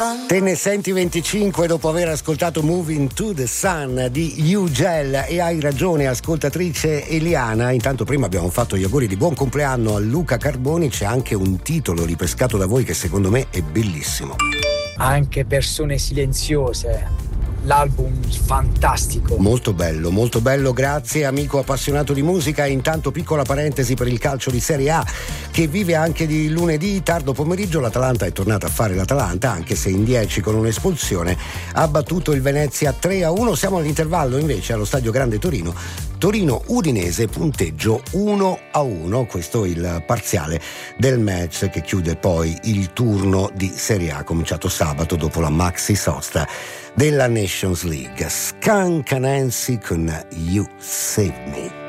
Te ne senti 25 dopo aver ascoltato Moving to the Sun di Ugel, e hai ragione ascoltatrice Eliana. Intanto prima abbiamo fatto gli auguri di buon compleanno a Luca Carboni, c'è anche un titolo ripescato da voi che secondo me è bellissimo. Anche persone silenziose. L'album fantastico. Molto bello, grazie amico appassionato di musica. Intanto piccola parentesi per il calcio di Serie A che vive anche di lunedì tardo pomeriggio. L'Atalanta è tornata a fare l'Atalanta, anche se in 10 con un'espulsione, ha battuto il Venezia 3-1. Siamo all'intervallo invece allo Stadio Grande Torino. Torino-Udinese, punteggio 1-1. Questo è il parziale del match che chiude poi il turno di Serie A cominciato sabato dopo la maxi sosta della Nations League. Skunk Anansi con You Save Me.